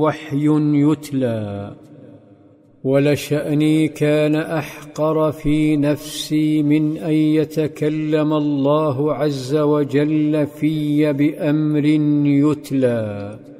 وحي يتلى. ولشأني كان أحقر في نفسي من أن يتكلم الله عز وجل في بأمر يتلى.